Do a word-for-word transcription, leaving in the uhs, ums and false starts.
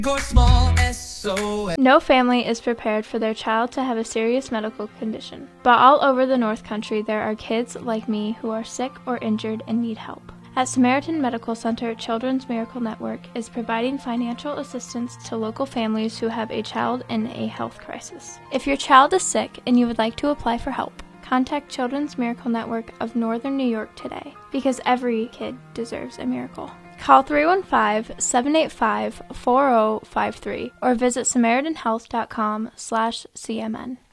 or small, S O S. No family is prepared for their child to have a serious medical condition, but all over the North Country there are kids like me who are sick or injured and need help. At Samaritan Medical Center, Children's Miracle Network is providing financial assistance to local families who have a child in a health crisis. If your child is sick and you would like to apply for help, contact Children's Miracle Network of Northern New York today, because every kid deserves a miracle. Call three one five, seven eight five, four zero five three or visit samaritan health dot com slash C M N.